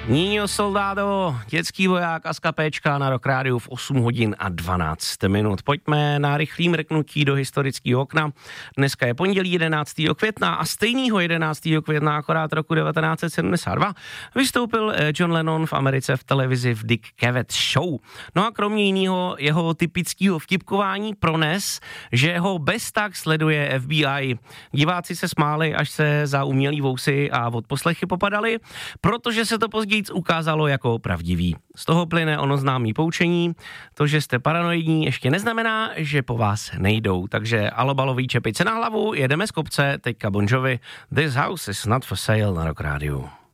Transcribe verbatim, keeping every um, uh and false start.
Niño Soldado, dětský voják a skapéčka na Rock Rádiu v osm hodin a dvanáct minut. Pojďme na rychlý mrknutí do historického okna. Dneska je pondělí jedenáctého května a stejného jedenáctého května, akorát roku devatenáct set sedmdesát dva, vystoupil John Lennon v Americe v televizi v Dick Cavett Show. No a kromě jiného jeho typického vtipkování prones, že ho bez tak sleduje F B I. Diváci se smáli, až se za umělý vousy a odposlechy popadali, protože se to později ukázalo jako pravdivý. Z toho plyne ono známý poučení. To, že jste paranoidní, ještě neznamená, že po vás nejdou. Takže alobalový čepice na hlavu, jedeme z kopce, teďka Bon Jovi. This house is not for sale na Rock Rádiu.